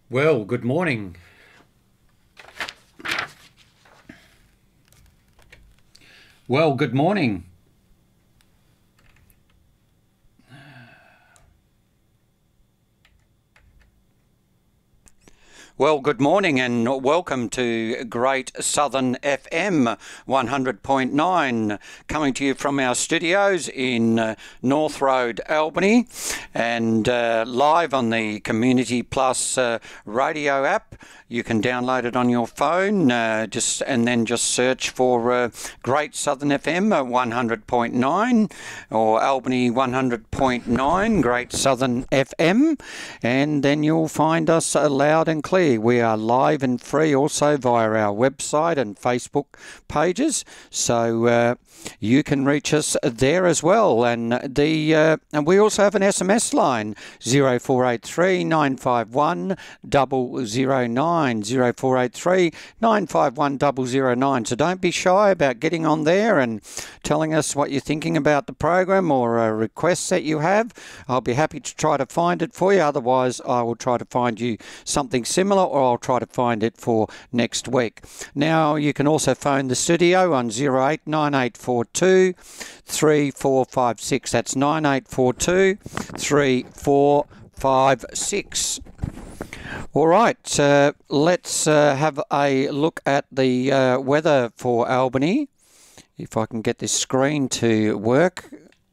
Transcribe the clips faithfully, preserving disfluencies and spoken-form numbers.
Well, good morning. Well, good morning. Well, good morning and welcome to Great Southern F M one hundred point nine, coming to you from our studios in uh, North Road, Albany, and uh, live on the Community Plus uh, radio app. You can download it on your phone, uh, just and then just search for uh, Great Southern F M one hundred point nine or Albany one hundred point nine, Great Southern F M, and then you'll find us uh, loud and clear. We are live and free also via our website and Facebook pages, so uh, you can reach us there as well. And the uh, and we also have an S M S line, zero four eight three nine five one zero zero nine, zero four eight three nine five one zero zero nine. So don't be shy about getting on there and telling us what you're thinking about the program or uh, requests that you have. I'll be happy to try to find it for you. Otherwise, I will try to find you something similar, or I'll try to find it for next week. Now, you can also phone the studio on zero eight nine eight four two three four five six. That's nine eight four two three four five six. All right, uh, let's uh, have a look at the uh, weather for Albany. If I can get this screen to work.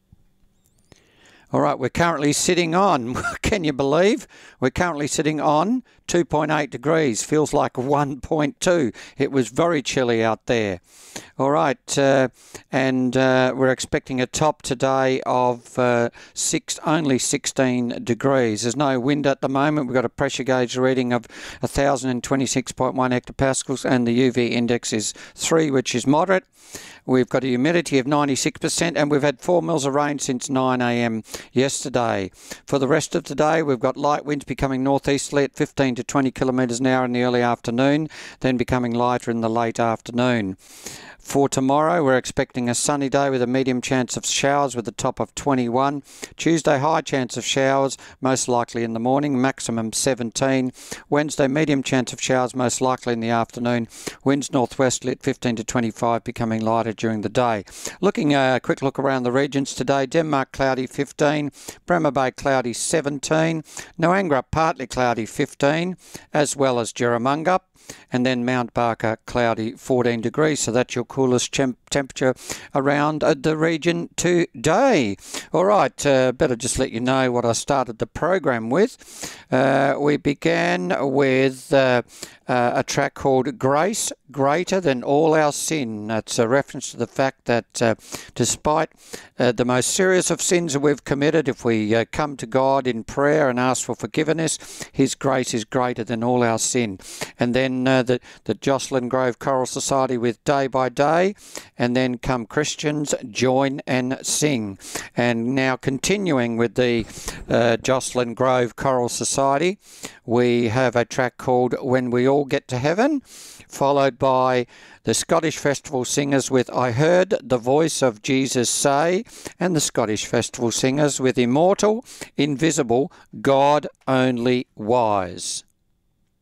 All right, we're currently sitting on, can you believe? We're currently sitting on two point eight degrees, feels like one point two. It was very chilly out there. All right, uh, and uh, we're expecting a top today of uh, six, only sixteen degrees. There's no wind at the moment. We've got a pressure gauge reading of one thousand twenty-six point one hectopascals, and the U V index is three, which is moderate. We've got a humidity of ninety-six percent, and we've had four mils of rain since nine a m yesterday. For the rest of today, we've got light winds becoming northeasterly at fifteen to twenty kilometres an hour in the early afternoon, then becoming lighter in the late afternoon. For tomorrow, we're expecting a sunny day with a medium chance of showers with a top of twenty-one. Tuesday, high chance of showers, most likely in the morning, maximum seventeen. Wednesday, medium chance of showers, most likely in the afternoon. Winds northwesterly at fifteen to twenty-five, becoming lighter during the day. Looking a uh, quick look around the regions today, Denmark cloudy fifteen, Bremer Bay cloudy seventeen, Noangra partly cloudy fifteen, as well as Jerramungup, and then Mount Barker cloudy fourteen degrees. So that's your coolest temp temperature around uh, the region today. All right, uh, better just let you know what I started the program with. Uh, we began with uh, uh, a track called Grace Greater Than All Our Sin. That's a reference to the fact that uh, despite uh, the most serious of sins that we've committed, if we uh, come to God in prayer and ask for forgiveness, His grace is greater than all our sin. And then uh, the, the Jocelyn Grove Choral Society with Day by Day, and then come Christians, Join and Sing. And now continuing with the uh, Jocelyn Grove Choral Society, we have a track called When We All Get to Heaven, followed by the Scottish Festival Singers with I Heard the Voice of Jesus Say, and the Scottish Festival Singers with Immortal, Invisible, God Only Wise.